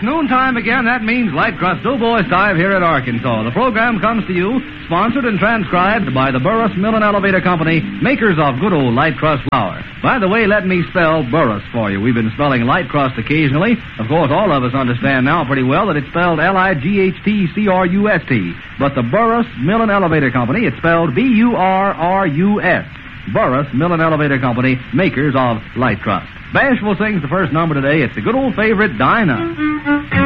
noontime again. That means Light Crust Doughboys time here in Arkansas. The program comes to you, sponsored and transcribed by the Burris Mill and Elevator Company, makers of good old Light Crust flour. By the way, let me spell Burris for you. We've been spelling Light Crust occasionally. Of course, all of us understand now pretty well that it's spelled Lightcrust. But the Burris Mill and Elevator Company, it's spelled Burrus. Burris Mill and Elevator Company, makers of Light Crust. Bashful sings the first number today. It's the good old favorite, Dinah.